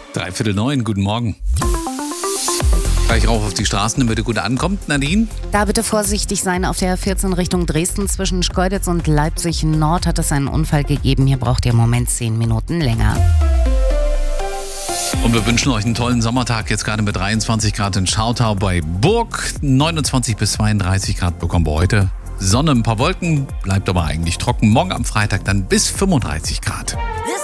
8:45, guten Morgen. Gleich rauf auf die Straßen, damit ihr gut ankommt, Nadine. Da bitte vorsichtig sein. Auf der 14 Richtung Dresden zwischen Schkeuditz und Leipzig Nord hat es einen Unfall gegeben. Hier braucht ihr im Moment 10 Minuten länger. Und wir wünschen euch einen tollen Sommertag, jetzt gerade mit 23 Grad in Schautau bei Burg. 29 bis 32 Grad bekommen wir heute. Sonne, ein paar Wolken, bleibt aber eigentlich trocken. Morgen am Freitag dann bis 35 Grad.